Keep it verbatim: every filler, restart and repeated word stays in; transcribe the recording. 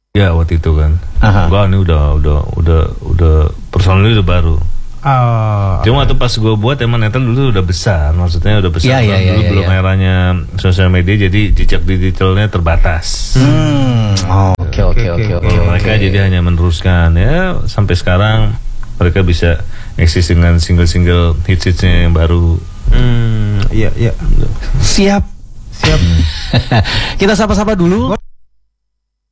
Ya waktu itu kan. Aha. Enggak, ini udah udah udah udah personilnya udah baru. Oh, Cuma waktu pas gue buat emang Netral dulu udah besar, maksudnya udah besar. Ya, ya, ya, dulu ya, belum ya. eranya sosial media, jadi jejak digitalnya terbatas. Hmm, oke oke oke oke. Kalau mereka jadi hanya meneruskan ya sampai sekarang mereka bisa eksis dengan single-single hits-hitsnya yang baru. Hmm, iya iya. Siap. Siap. Kita sapa-sapa dulu.